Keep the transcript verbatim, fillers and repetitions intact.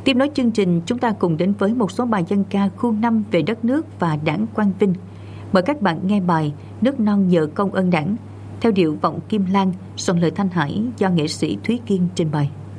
Tiếp nối chương trình, chúng ta cùng đến với một số bài dân ca khu năm về đất nước và đảng Quang Vinh. Mời các bạn nghe bài Nước non nhờ công ơn đảng theo điệu vọng Kim Lan, soạn lời Thanh Hải do nghệ sĩ Thúy Kiên trình bày.